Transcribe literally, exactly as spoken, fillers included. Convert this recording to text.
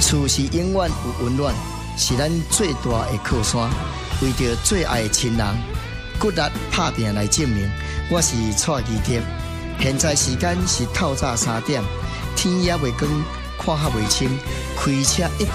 厝是永远有温暖，是咱最大的靠山。为着最爱的亲人，骨力打拼来证明。我是蔡基德，现在时间是透早三点，天也未光，看还未清，开车一